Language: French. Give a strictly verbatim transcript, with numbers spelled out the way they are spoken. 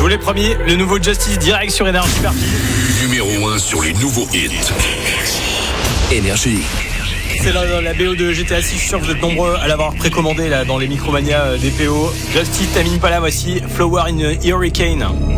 vous l'ai promis, le nouveau Justice direct sur Énergie Party. Numéro un sur les nouveaux hits. Énergie. C'est la, la B O de G T A six, je suis sûr que vous êtes nombreux à l'avoir précommandé là dans les Micromania des P O. Justice, Tame Impala, voici Flower in a Hurricane.